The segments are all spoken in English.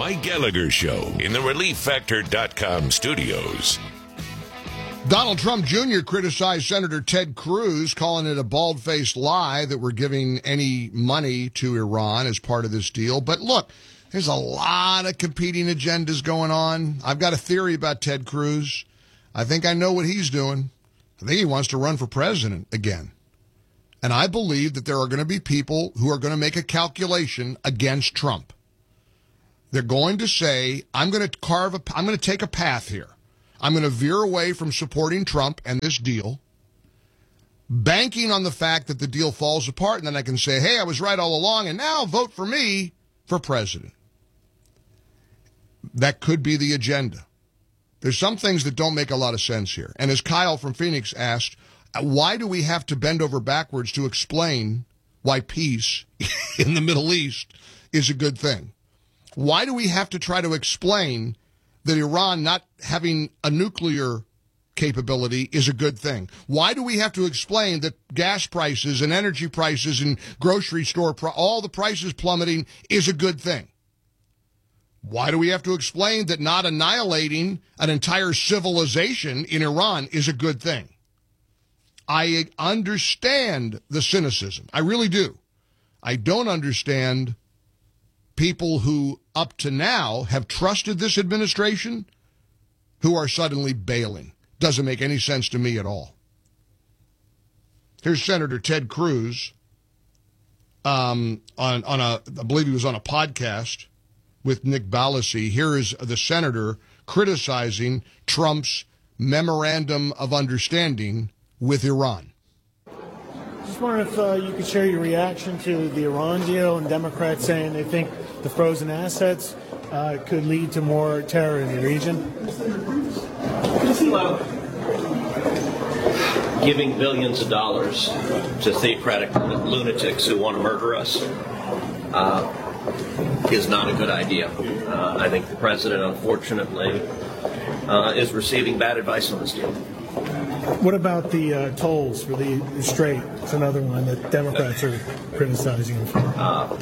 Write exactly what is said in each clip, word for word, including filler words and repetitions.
Mike Gallagher Show in the Relief Factor dot com studios. Donald Trump Junior criticized Senator Ted Cruz, calling it a bald-faced lie that we're giving any money to Iran as part of this deal. But look, there's a lot of competing agendas going on. I've got a theory about Ted Cruz. I think I know what he's doing. I think he wants to run for president again. And I believe that there are going to be people who are going to make a calculation against Trump. They're going to say, I'm going to carve a, I'm going to take a path here. I'm going to veer away from supporting Trump and this deal, banking on the fact that the deal falls apart, and then I can say, hey, I was right all along, and now vote for me for president. That could be the agenda. There's some things that don't make a lot of sense here. And as Kyle from Phoenix asked, why do we have to bend over backwards to explain why peace in the Middle East is a good thing? Why do we have to try to explain that Iran not having a nuclear capability is a good thing? Why do we have to explain that gas prices and energy prices and grocery store, pro- all the prices plummeting is a good thing? Why do we have to explain that not annihilating an entire civilization in Iran is a good thing? I understand the cynicism. I really do. I don't understand people who, up to now, have trusted this administration who are suddenly bailing. Doesn't make any sense to me at all. Here's Senator Ted Cruz um, on, on a, I believe he was on a podcast with Nick Balasi. Here is the senator criticizing Trump's memorandum of understanding with Iran. Just wondering if uh, you could share your reaction to the Iran deal and Democrats saying they think the frozen assets uh, could lead to more terror in the region. Well, giving billions of dollars to theocratic lunatics who want to murder us uh, is not a good idea. Uh, I think the president, unfortunately, uh, is receiving bad advice on this deal. What about the uh, tolls for the, the Strait? It's another one that Democrats are criticizing him for. Uh,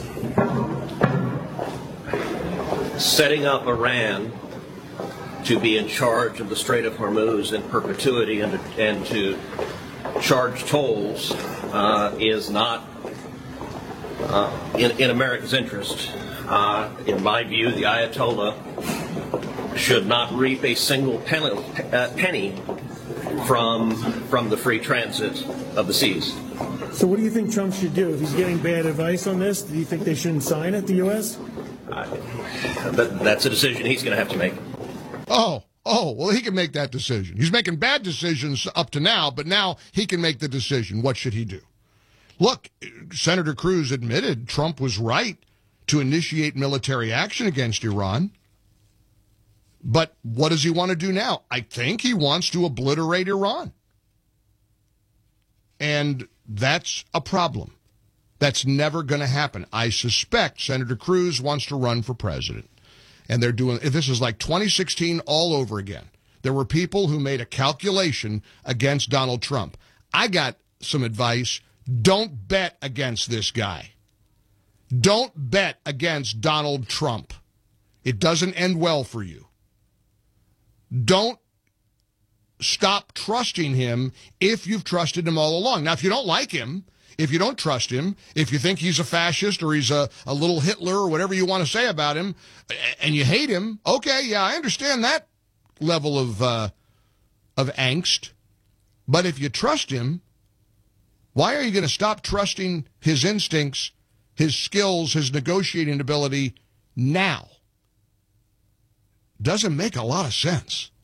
setting up Iran to be in charge of the Strait of Hormuz in perpetuity and to, and to charge tolls uh, is not uh, in, in America's interest. Uh, in my view, the Ayatollah should not reap a single penny, uh, penny from from the free transit of the seas. So what do you think Trump should do? If he's getting bad advice on this, do you think they shouldn't sign it, the U S? Uh, that, that's a decision he's going to have to make. Oh, oh, well, he can make that decision. He's making bad decisions up to now, but now he can make the decision. What should he do? Look, Senator Cruz admitted Trump was right to initiate military action against Iran. But what does he want to do now? I think he wants to obliterate Iran. And that's a problem. That's never going to happen. I suspect Senator Cruz wants to run for president. And they're doing, this is like twenty sixteen all over again. There were people who made a calculation against Donald Trump. I got some advice. Don't bet against this guy. Don't bet against Donald Trump. It doesn't end well for you. Don't stop trusting him if you've trusted him all along. Now, if you don't like him, if you don't trust him, if you think he's a fascist or he's a, a little Hitler or whatever you want to say about him, and you hate him, okay, yeah, I understand that level of uh, of angst. But if you trust him, why are you going to stop trusting his instincts, his skills, his negotiating ability now? Doesn't make a lot of sense.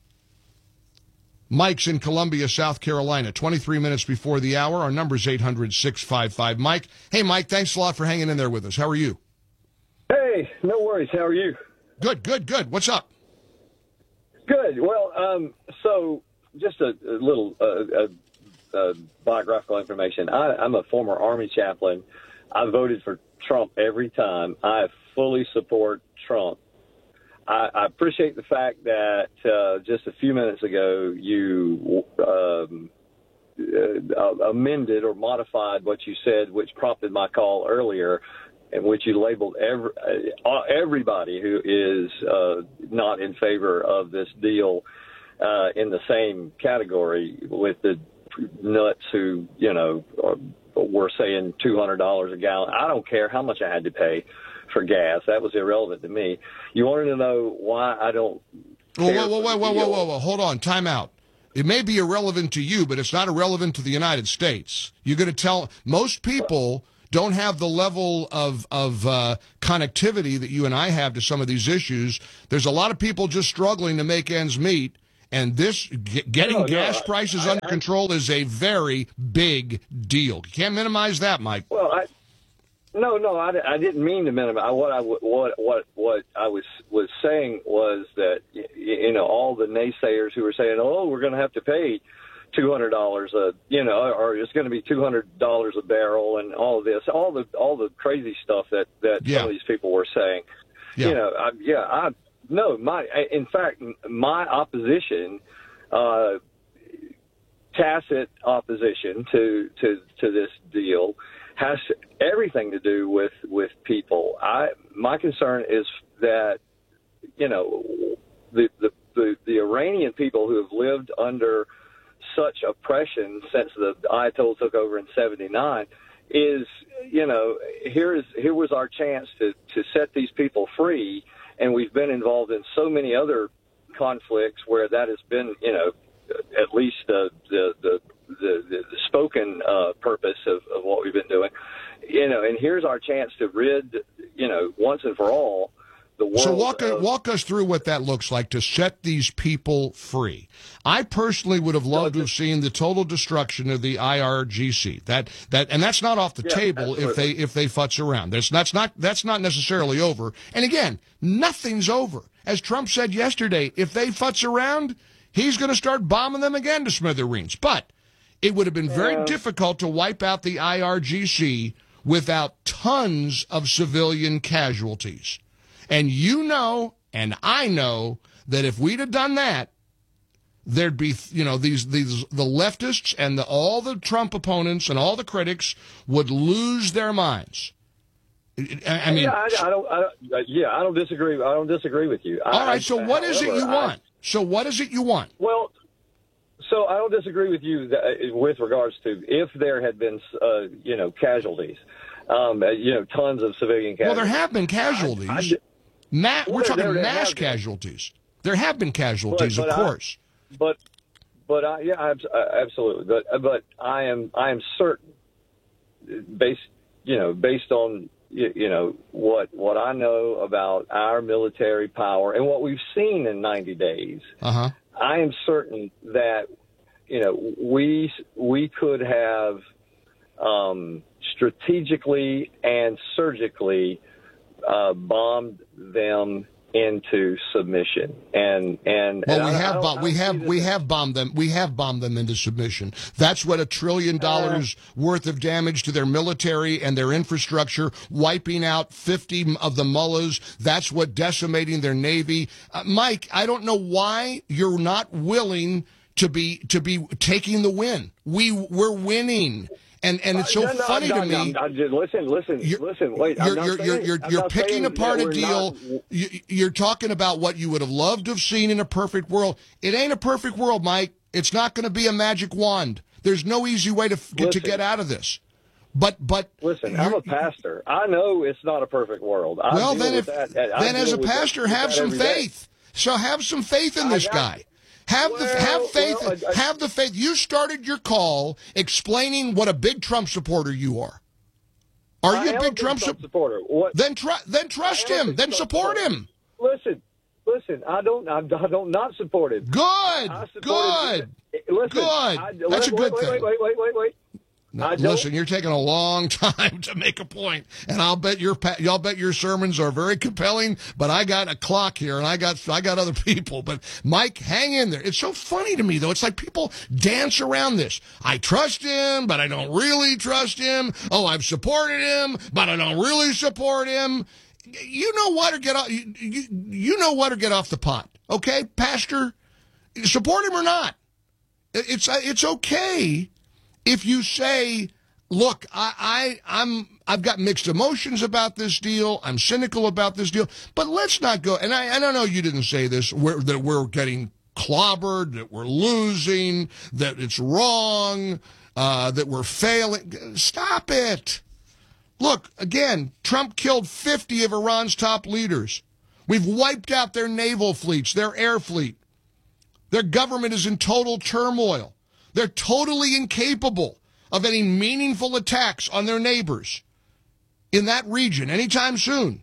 Mike's in Columbia, South Carolina, twenty-three minutes before the hour. Our number's eight hundred, six five five, Mike. Hey, Mike, thanks a lot for hanging in there with us. How are you? Hey, no worries. How are you? Good, good, good. What's up? Good. Well, um, so just a, a little uh, uh, uh, biographical information. I, I'm a former Army chaplain. I voted for Trump every time. I fully support Trump. I, I appreciate the fact that uh, just a few minutes ago you um, uh, amended or modified what you said, which prompted my call earlier. in which you labeled every, uh, everybody who is uh, not in favor of this deal uh, in the same category with the nuts who, you know, are, were saying two hundred dollars a gallon. I don't care how much I had to pay for gas. That was irrelevant to me. You wanted to know why I don't Whoa, whoa, whoa, whoa, whoa, whoa, whoa, whoa. Hold on. Time out. It may be irrelevant to you, but it's not irrelevant to the United States. You're going to tell most people don't have the level of of uh, connectivity that you and I have to some of these issues. There's a lot of people just struggling to make ends meet, and this getting no, gas no, prices I, under I, control is a very big deal. You can't minimize that, Mike. Well, I, no, no, I, I didn't mean to minimize. What I what what what I was was saying was that you know all the naysayers who were saying, oh, we're going to have to pay two hundred dollars a, you know, or it's going to be two hundred dollars a barrel and all of this, all the all the crazy stuff that, that yeah. some of these people were saying. Yeah. You know, I, yeah, I, no, my, in fact, my opposition, uh, tacit opposition to, to, to this deal has everything to do with, with people. I, my concern is that, you know, the, the, the, the Iranian people who have lived under such oppression since the Ayatollah took over in seventy-nine is, you know, here is here was our chance to, to set these people free, and we've been involved in so many other conflicts where that has been, you know, at least the the the, the, the spoken uh, purpose of, of what we've been doing, you know, and here's our chance to rid, you know, once and for all, the world. So walk, of, walk us through what that looks like to set these people free. I personally would have loved to have seen the total destruction of the I R G C. That that and that's not off the Yeah, table absolutely. if they if they futz around. That's that's not that's not necessarily over. And again, nothing's over. As Trump said yesterday, if they futz around, he's going to start bombing them again to smithereens. But it would have been very Yeah. difficult to wipe out the I R G C without tons of civilian casualties. And you know, and I know, that if we'd have done that, there'd be, you know, these these the leftists and the, all the Trump opponents and all the critics would lose their minds. I, I mean, yeah, I, I don't, I don't, uh, yeah, I don't disagree. I don't disagree with you. all I, right. So I, what is it however, you I- want? So what is it you want? Well, so I don't disagree with you that, with regards to if there had been, uh, you know, casualties, um, uh, you know, tons of civilian casualties. Well, there have been casualties. I, I, Ma- Well, we're talking there- there mass have been. casualties. There have been casualties, But- but of I- course. But, but I, yeah, abs- uh, absolutely. But, but I am, I am certain, based, you know, based on, you, you know, what, what I know about our military power and what we've seen in ninety days. Uh huh. I am certain that, you know, we we could have um, strategically and surgically uh, bombed them into submission, and and Well, and we I- I have don't- bomb- I we don't have see we this- have bombed them. We have bombed them into submission. That's what a trillion dollars worth of damage to their military and their infrastructure, wiping out fifty of the mullahs. That's what decimating their navy. Uh, Mike, I don't know why you're not willing to be to be taking the win. We we're winning. And and it's so No, no, funny I'm to not- me. I'm- I'm just- listen, listen, You're- listen. Wait, I'm You're not you're saying- you're you're, I'm you're not picking saying apart that a we're deal. not- You, you're talking about what you would have loved to have seen in a perfect world. It ain't a perfect world, Mike. It's not going to be a magic wand. There's no easy way to to Listen. get out of this. But but Listen, I'm you're- a pastor. I know it's not a perfect world. I well, deal then with if that. I then as deal a with that- pastor, with have that some every day. faith. So have some faith in I this got- guy. Have the Well, have faith. well, I- I- have the faith. You started your call explaining what a big Trump supporter you are. Are I you a am big Trump Trump supporter? supporter? What? Then try, then trust I am a him. big Then Trump support supporter. him. Listen, listen. I don't. I, I don't not support him. Good. I supported- Good. Listen, Good. I, That's a wait, good wait, thing. Wait, wait, wait, wait, wait. No, I don't- listen, you're taking a long time to make a point, and I'll bet your pa- y'all bet your sermons are very compelling. But I got a clock here, and I got I got other people. But Mike, hang in there. It's so funny to me, though. It's like people dance around this. I trust him, but I don't really trust him. Oh, I've supported him, but I don't really support him. You know what, or get off. You, you, you know what, or get off the pot. Okay, Pastor, support him or not. It's it's okay. If you say, look, I, I, I'm, I've got mixed emotions about this deal. I'm cynical about this deal. But let's not go. And I, I don't know. You didn't say this. We're, that we're getting clobbered. That we're losing. That it's wrong. Uh, that we're failing. Stop it. Look, again, Trump killed fifty of Iran's top leaders. We've wiped out their naval fleets, their air fleet. Their government is in total turmoil. They're totally incapable of any meaningful attacks on their neighbors in that region anytime soon.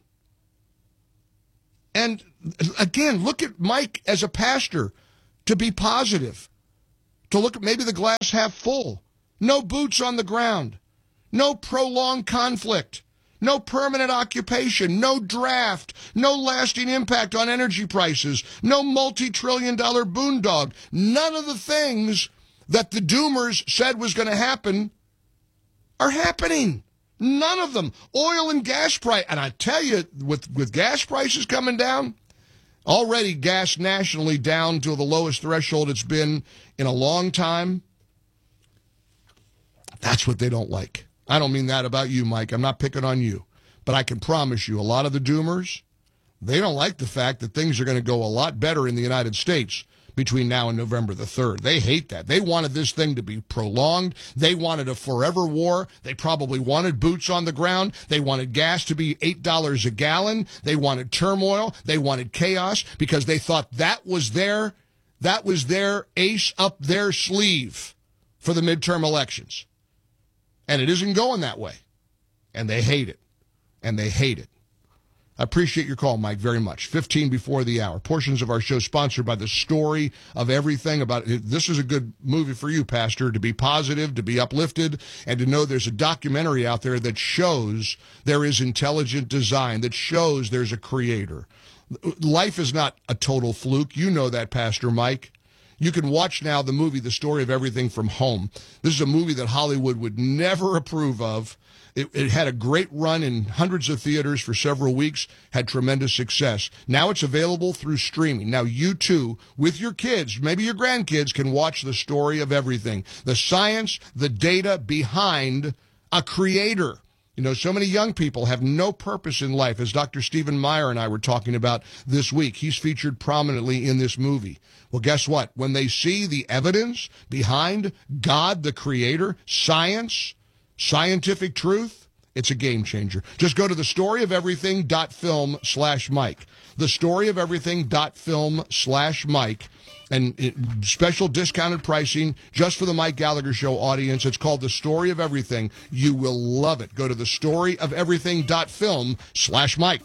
And again, look at Mike as a pastor to be positive, to look at maybe the glass half full. No boots on the ground. No prolonged conflict, no permanent occupation, no draft, no lasting impact on energy prices, no multi-trillion dollar boondog. None of the things that the doomers said was going to happen are happening. None of them. Oil and gas price. And I tell you, with, with gas prices coming down, already gas nationally down to the lowest threshold it's been in a long time, that's what they don't like. I don't mean that about you, Mike. I'm not picking on you. But I can promise you, a lot of the doomers, they don't like the fact that things are going to go a lot better in the United States between now and November the third. They hate that. They wanted this thing to be prolonged. They wanted a forever war. They probably wanted boots on the ground. They wanted gas to be eight dollars a gallon. They wanted turmoil. They wanted chaos because they thought that was their, that was their ace up their sleeve for the midterm elections. And it isn't going that way. And they hate it. And they hate it. I appreciate your call, Mike, very much. fifteen before the hour. Portions of our show sponsored by The Story of Everything. About this is a good movie for you, Pastor, to be positive, to be uplifted, and to know there's a documentary out there that shows there is intelligent design, that shows there's a creator. Life is not a total fluke. You know that, Pastor Mike. You can watch now the movie The Story of Everything from home. This is a movie that Hollywood would never approve of. It, it had a great run in hundreds of theaters for several weeks, had tremendous success. Now it's available through streaming. Now you too, with your kids, maybe your grandkids, can watch The Story of Everything. The science, the data behind a creator. You know, so many young people have no purpose in life, as Doctor Stephen Meyer and I were talking about this week. He's featured prominently in this movie. Well, guess what? When they see the evidence behind God, the creator, science, scientific truth, it's a game changer. Just go to thestoryofeverything.film slash Mike. Thestoryofeverything.film slash Mike. And it, special discounted pricing just for the Mike Gallagher Show audience. It's called The Story of Everything. You will love it. Go to thestoryofeverything.film slash Mike.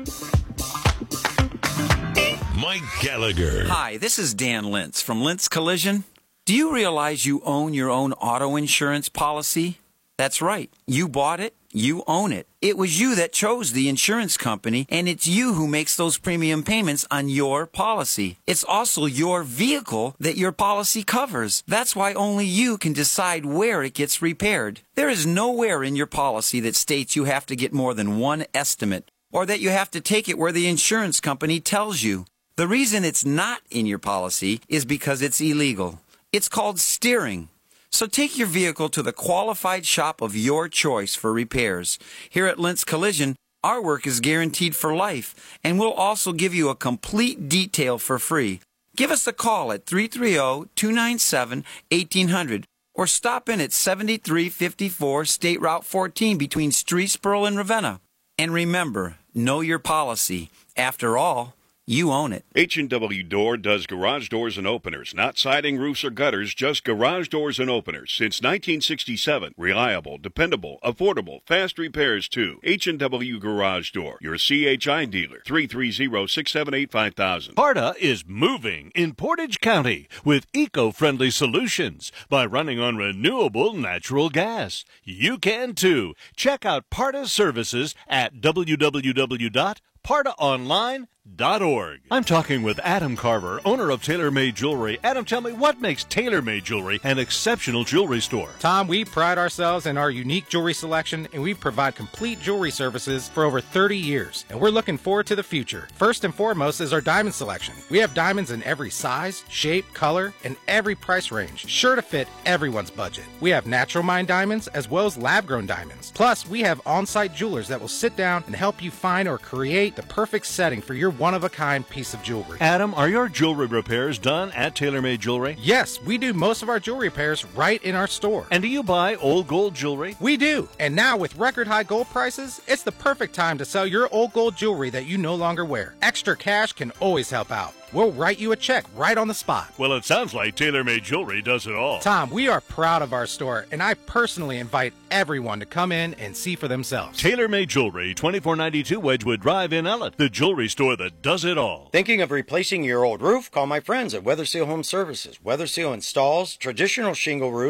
Mike Gallagher. Hi, this is Dan Lintz from Lintz Collision. Do you realize you own your own auto insurance policy? That's right. You bought it. You own it. It was you that chose the insurance company, and it's you who makes those premium payments on your policy. It's also your vehicle that your policy covers. That's why only you can decide where it gets repaired. There is nowhere in your policy that states you have to get more than one estimate, or that you have to take it where the insurance company tells you. The reason it's not in your policy is because it's illegal. It's called steering. So take your vehicle to the qualified shop of your choice for repairs. Here at Lintz Collision, our work is guaranteed for life, and we'll also give you a complete detail for free. Give us a call at three three zero, two nine seven, one eight zero zero or stop in at seventy-three fifty-four State Route fourteen between Streetsboro and Ravenna. And remember, know your policy. After all, you own it. H and W Door does garage doors and openers, not siding, roofs, or gutters, just garage doors and openers. Since nineteen sixty-seven, reliable, dependable, affordable, fast repairs too. H and W Garage Door, your C H I dealer, three three zero, six seven eight, five thousand. PARTA is moving in Portage County with eco-friendly solutions by running on renewable natural gas. You can too. Check out PARTA services at w w w dot parta online dot org. I'm talking with Adam Carver, owner of TaylorMade Jewelry. Adam, tell me, what makes TaylorMade Jewelry an exceptional jewelry store? Tom, we pride ourselves in our unique jewelry selection, and we provide complete jewelry services for over thirty years. And we're looking forward to the future. First and foremost is our diamond selection. We have diamonds in every size, shape, color, and every price range, sure to fit everyone's budget. We have natural mined diamonds as well as lab-grown diamonds. Plus, we have on-site jewelers that will sit down and help you find or create the perfect setting for your one-of-a-kind piece of jewelry. Adam, are your jewelry repairs done at TaylorMade Jewelry? Yes, we do most of our jewelry repairs right in our store. And do you buy old gold jewelry? We do. And now with record high gold prices, it's the perfect time to sell your old gold jewelry that you no longer wear. Extra cash can always help out. We'll write you a check right on the spot. Well, it sounds like TaylorMade Jewelry does it all. Tom, we are proud of our store, and I personally invite everyone to come in and see for themselves. TaylorMade Jewelry, twenty-four ninety-two Wedgwood Drive in Ellett, the jewelry store that does it all. Thinking of replacing your old roof? Call my friends at Weather Seal Home Services. Weather Seal installs traditional shingle roofs